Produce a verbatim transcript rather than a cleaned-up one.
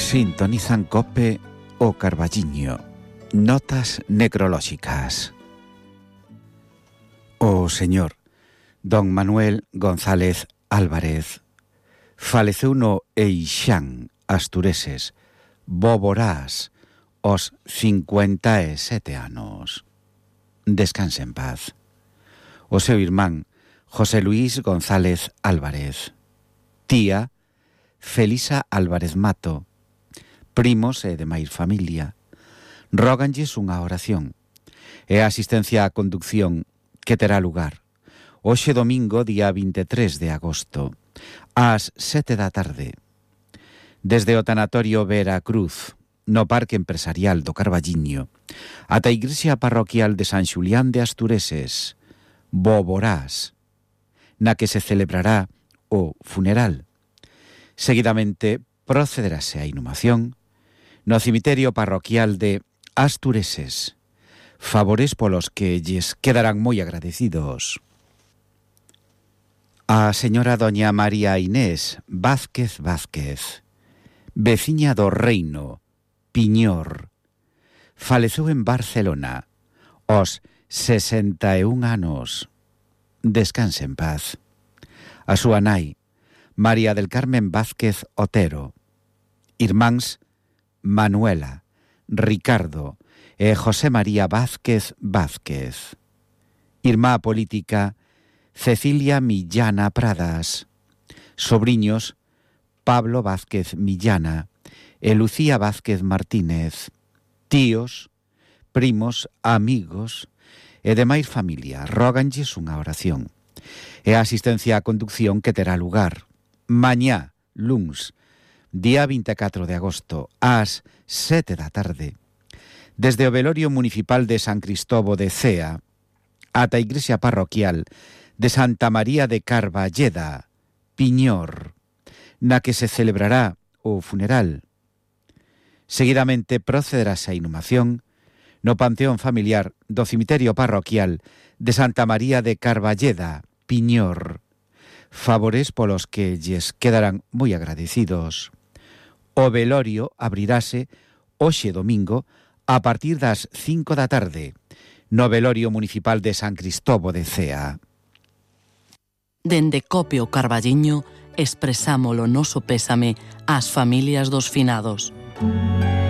Sintonizan Cope o Carballiño. Notas necrolóxicas. O señor don Manuel González Álvarez faleceu no Eixán, Astureses, Boborás, aos cincuenta e sete anos. Descanse en paz. O seu irmán José Luis González Álvarez, tía Felisa Álvarez Mato, primos e demais familia, róganlles unha oración e a asistencia á conducción que terá lugar hoxe domingo, día vinte e tres de agosto, ás sete da tarde, desde o tanatorio Vera Cruz, no Parque Empresarial do Carballiño, ata a igrexa parroquial de San Xulián de Astureses, Boborás, na que se celebrará o funeral. Seguidamente procederase a inhumación no cemiterio parroquial de Astureses, favores polos que lles quedarán moi agradecidos. A señora doña María Inés Vázquez Vázquez, veciña do Reino, Piñor, faleceu en Barcelona aos sesenta e un anos. Descanse en paz. A súa nai, María del Carmen Vázquez Otero, irmáns Manuela, Ricardo e José María Vázquez Vázquez, irmá política Cecilia Millana Pradas, sobriños Pablo Vázquez Millana e Lucía Vázquez Martínez, tíos, primos, amigos e demais familia, róganlles unha oración e a asistencia á conducción que terá lugar mañá, luns, día vinte e catro de agosto, ás sete da tarde, desde o velorio municipal de San Cristobo de Cea ata a igrexa parroquial de Santa María de Carballeda, Piñor, na que se celebrará o funeral. Seguidamente procederase a inhumación no panteón familiar do cemiterio parroquial de Santa María de Carballeda, Piñor, favores polos que lles quedarán moi agradecidos. O velorio abrirase hoxe domingo a partir das cinco da tarde no velorio municipal de San Cristobo de Cea. Dende Cope o Carballiño expresamos o noso pésame ás familias dos finados.